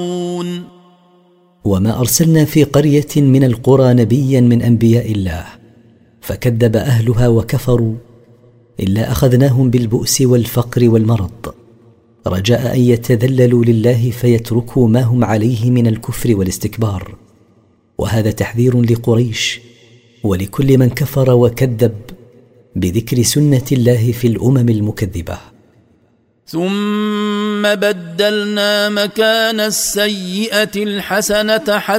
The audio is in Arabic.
وما أرسلنا في قرية من القرى نبيا من أنبياء الله فكذب أهلها وكفروا إلا أخذناهم بالبؤس والفقر والمرض رجاء أن يتذللوا لله فيتركوا ما هم عليه من الكفر والاستكبار. وهذا تحذير لقريش ولكل من كفر وكذب بذكر سنة الله في الأمم المكذبة. ثم بدلنا مكان السيئة الحسنة